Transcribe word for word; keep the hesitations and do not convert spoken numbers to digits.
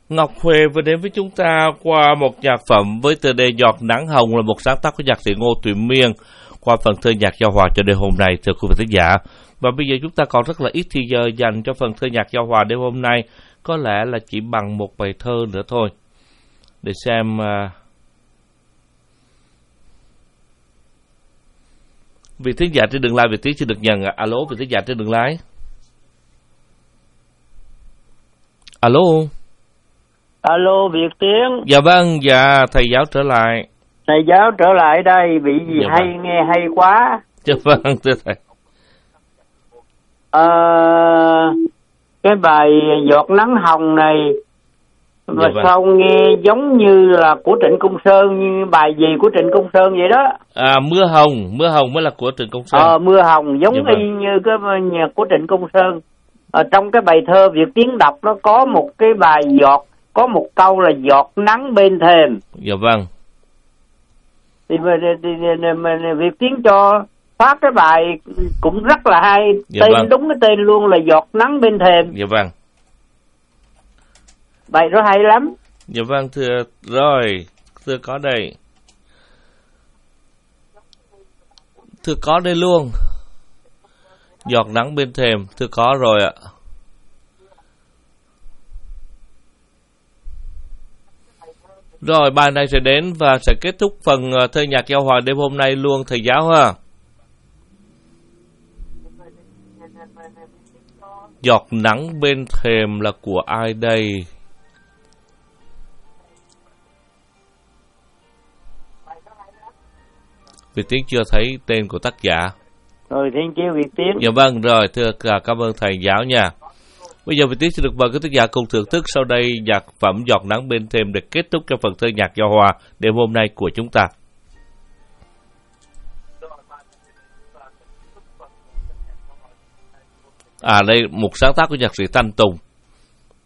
Ngọc Huệ vừa đến với chúng ta qua một nhạc phẩm với tựa đề Giọt Nắng Hồng, là một sáng tác của nhạc sĩ Ngô Thụy Miên qua phần thơ nhạc giao hòa cho đêm hôm nay, thưa quý vị thính giả. Và bây giờ chúng ta còn rất là ít thời giờ dành cho phần thơ nhạc giao hòa đêm hôm nay, có lẽ là chỉ bằng một bài thơ nữa thôi. Để xem uh... vị thính giả trên đường live, vị trí chưa được nhận. Alo, vị thính giả trên đường live. Alo. Alo, Việt Tiến. Dạ vâng, dạ thầy giáo trở lại. Thầy giáo trở lại đây, bị gì dạ hay vâng. Nghe hay quá. Dạ vâng, thưa thầy. À, cái bài Giọt Nắng Hồng này dạ mà vâng. Sao nghe giống như là của Trịnh Công Sơn, như bài gì của Trịnh Công Sơn vậy đó. À, Mưa Hồng, Mưa Hồng mới là của Trịnh Công Sơn. Ờ, Mưa Hồng giống dạ y vâng. Như cái nhạc của Trịnh Công Sơn. Ở trong cái bài thơ Việt Tiến đọc nó có một cái bài giọt, có một câu là giọt nắng bên thềm. Dạ vâng. Thì, thì, thì, thì, thì Việt Tiến cho phát cái bài cũng rất là hay. Dạ tên vâng. Đúng cái tên luôn là giọt nắng bên thềm. Dạ vâng. Bài đó hay lắm. Dạ vâng, thưa rồi, thưa có đây. Thưa có đây luôn. Giọt nắng bên thềm, thưa có rồi ạ. Rồi, bài này sẽ đến và sẽ kết thúc phần thơ nhạc giao hòa đêm hôm nay luôn, thầy giáo ha. Giọt nắng bên thềm là của ai đây? Việt Tiến chưa thấy tên của tác giả. Rồi, thiên chiếu Việt Tiến. Dạ vâng, rồi, thưa cảm ơn thầy giáo nha. Bây giờ Việt Tiến sẽ được mời các tác giả cùng thưởng thức sau đây nhạc phẩm Giọt Nắng Bên Thềm để kết thúc cho phần thơ nhạc giao hòa đêm hôm nay của chúng ta. À, đây một sáng tác của nhạc sĩ Thanh Tùng.